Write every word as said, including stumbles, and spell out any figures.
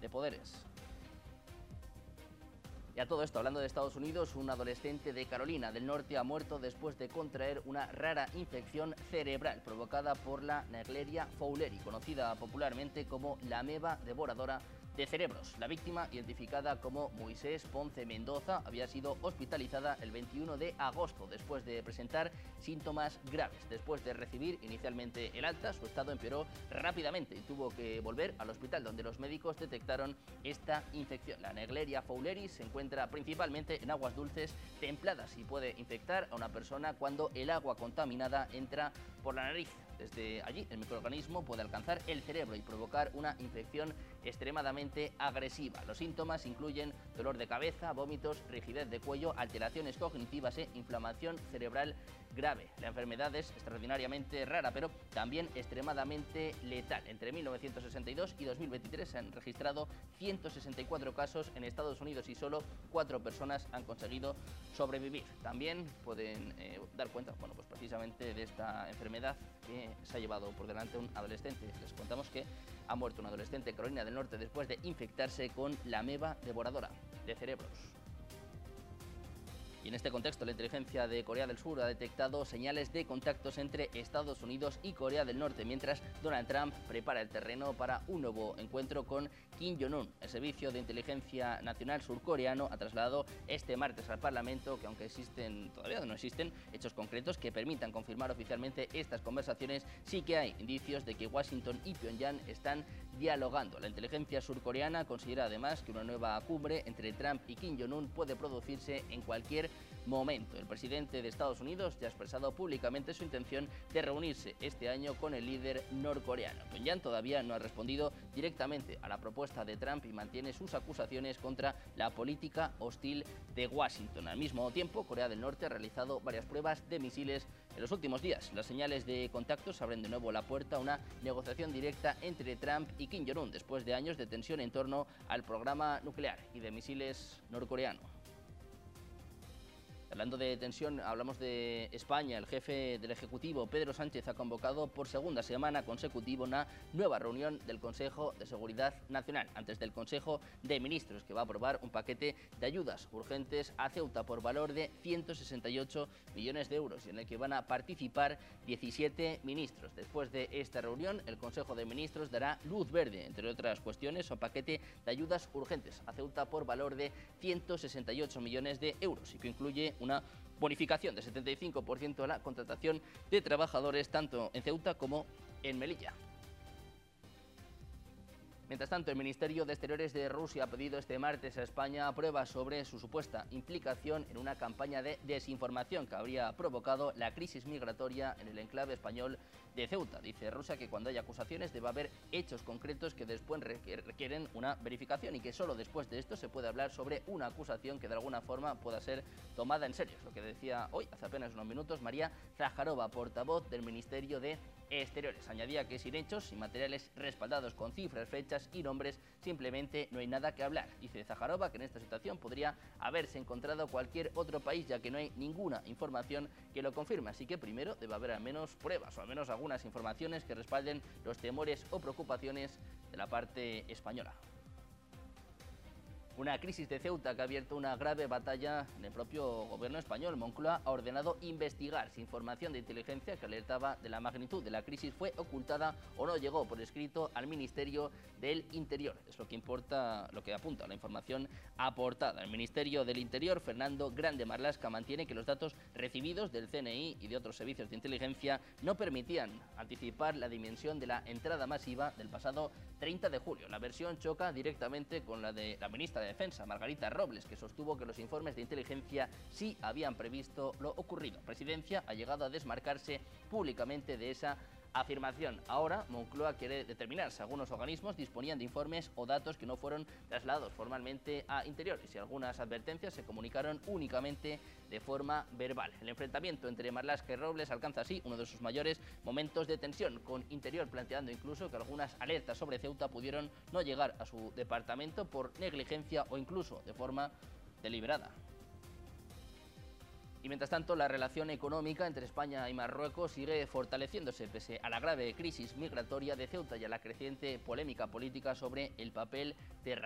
de poderes. Y a todo esto, hablando de Estados Unidos, un adolescente de Carolina del Norte ha muerto después de contraer una rara infección cerebral provocada por la Naegleria fowleri, conocida popularmente como la ameba devoradora de cerebros. La víctima, identificada como Moisés Ponce Mendoza, había sido hospitalizada el veintiuno de agosto después de presentar síntomas graves. Después de recibir inicialmente el alta, su estado empeoró rápidamente y tuvo que volver al hospital, donde los médicos detectaron esta infección. La Naegleria fowleri se encuentra principalmente en aguas dulces templadas y puede infectar a una persona cuando el agua contaminada entra por la nariz. Desde allí, el microorganismo puede alcanzar el cerebro y provocar una infección extremadamente agresiva. Los síntomas incluyen dolor de cabeza, vómitos, rigidez de cuello, alteraciones cognitivas e inflamación cerebral grave. La enfermedad es extraordinariamente rara, pero también extremadamente letal. Entre mil novecientos sesenta y dos y dos mil veintitrés se han registrado ciento sesenta y cuatro casos en Estados Unidos y solo cuatro personas han conseguido sobrevivir. También pueden eh, dar cuenta, bueno, pues precisamente de esta enfermedad que se ha llevado por delante un adolescente. Les contamos que ha muerto un adolescente en Carolina del Norte después de infectarse con la ameba devoradora de cerebros. Y en este contexto, la inteligencia de Corea del Sur ha detectado señales de contactos entre Estados Unidos y Corea del Norte, mientras Donald Trump prepara el terreno para un nuevo encuentro con Kim Jong-un. El Servicio de Inteligencia Nacional surcoreano ha trasladado este martes al Parlamento que, aunque existen, todavía no existen hechos concretos que permitan confirmar oficialmente estas conversaciones, sí que hay indicios de que Washington y Pyongyang están dialogando. La inteligencia surcoreana considera además que una nueva cumbre entre Trump y Kim Jong-un puede producirse en cualquier momento. El presidente de Estados Unidos ya ha expresado públicamente su intención de reunirse este año con el líder norcoreano. Pyongyang todavía no ha respondido directamente a la propuesta de Trump y mantiene sus acusaciones contra la política hostil de Washington. Al mismo tiempo, Corea del Norte ha realizado varias pruebas de misiles en los últimos días. Las señales de contactos abren de nuevo la puerta a una negociación directa entre Trump y Kim Jong-un después de años de tensión en torno al programa nuclear y de misiles norcoreano. Hablando de tensión, hablamos de España. El jefe del Ejecutivo, Pedro Sánchez, ha convocado por segunda semana consecutiva una nueva reunión del Consejo de Seguridad Nacional, antes del Consejo de Ministros, que va a aprobar un paquete de ayudas urgentes a Ceuta por valor de ciento sesenta y ocho millones de euros, y en el que van a participar diecisiete ministros. Después de esta reunión, el Consejo de Ministros dará luz verde, entre otras cuestiones, a un paquete de ayudas urgentes a Ceuta por valor de ciento sesenta y ocho millones de euros, y que incluye una bonificación de setenta y cinco por ciento a la contratación de trabajadores tanto en Ceuta como en Melilla. Mientras tanto, el Ministerio de Exteriores de Rusia ha pedido este martes a España pruebas sobre su supuesta implicación en una campaña de desinformación que habría provocado la crisis migratoria en el enclave español de Ceuta. Dice Rusia que cuando haya acusaciones debe haber hechos concretos que después requieren una verificación y que solo después de esto se puede hablar sobre una acusación que de alguna forma pueda ser tomada en serio. Es lo que decía hoy, hace apenas unos minutos, María Zaharova, portavoz del Ministerio de Exteriores. Añadía que sin hechos y materiales respaldados con cifras, fechas y nombres, simplemente no hay nada que hablar. Dice Zaharova que en esta situación podría haberse encontrado cualquier otro país, ya que no hay ninguna información que lo confirme, así que primero debe haber al menos pruebas o al menos algunas informaciones que respalden los temores o preocupaciones de la parte española. Una crisis de Ceuta que ha abierto una grave batalla en el propio gobierno español. Moncloa ha ordenado investigar si información de inteligencia que alertaba de la magnitud de la crisis fue ocultada o no llegó por escrito al Ministerio del Interior. Es lo que importa, lo que apunta la información aportada. El Ministerio del Interior, Fernando Grande Marlaska, mantiene que los datos recibidos del C N I y de otros servicios de inteligencia no permitían anticipar la dimensión de la entrada masiva del pasado treinta de julio. La versión choca directamente con la de la ministra de Defensa, Margarita Robles, que sostuvo que los informes de inteligencia sí habían previsto lo ocurrido. Presidencia ha llegado a desmarcarse públicamente de esa afirmación. Ahora, Moncloa quiere determinar si algunos organismos disponían de informes o datos que no fueron trasladados formalmente a Interior y si algunas advertencias se comunicaron únicamente de forma verbal. El enfrentamiento entre Marlaska y Robles alcanza así uno de sus mayores momentos de tensión, con Interior planteando incluso que algunas alertas sobre Ceuta pudieron no llegar a su departamento por negligencia o incluso de forma deliberada. Y mientras tanto, la relación económica entre España y Marruecos sigue fortaleciéndose pese a la grave crisis migratoria de Ceuta y a la creciente polémica política sobre el papel de Rabat.